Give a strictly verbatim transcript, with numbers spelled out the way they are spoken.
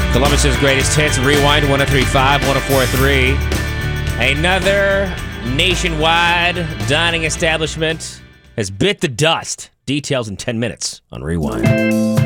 Columbus's greatest hits, Rewind, one oh three point five, one oh four point three. Another nationwide dining establishment has bit the dust. Details in ten minutes on Rewind.